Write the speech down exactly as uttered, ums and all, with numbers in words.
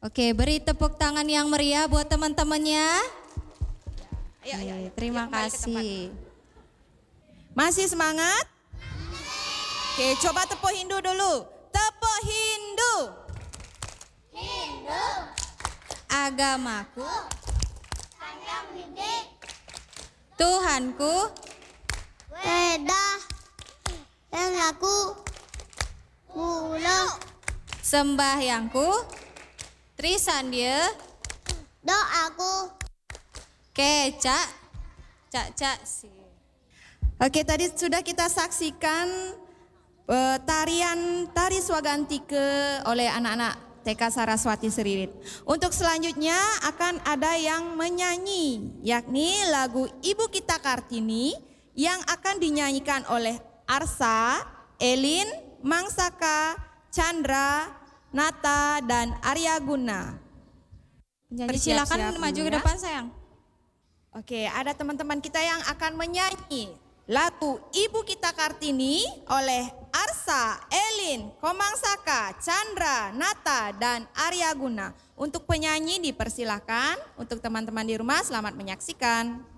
Oke, beri tepuk tangan yang meriah buat teman-temannya. Ayo, ayo, ayo. Terima Ayo, kembali ke tempat. kasih. Masih semangat? Oke, coba tepuk Hindu dulu. Tepuk Hindu. Hindu, Agamaku, Sanjang Hidik, Tuhanku, Weda, yang aku, Mula, sembahyangku, Trisandya, doaku, Kecak, Cak Cak si. Oke, tadi sudah kita saksikan uh, tarian tari Swagantike oleh anak-anak T K Saraswati Seririt. Untuk selanjutnya akan ada yang menyanyi, yakni lagu Ibu Kita Kartini yang akan dinyanyikan oleh Arsa, Elin, Mangsaka, Chandra, Nata, dan Arya Guna. Penyanyi silakan Bersiap-siap maju dulu ke ya. depan sayang. Oke, ada teman-teman kita yang akan menyanyi lagu Ibu Kita Kartini oleh Arsa, Elin, Komangsaka, Chandra, Nata, dan Arya Guna. Untuk penyanyi dipersilahkan, untuk teman-teman di rumah selamat menyaksikan.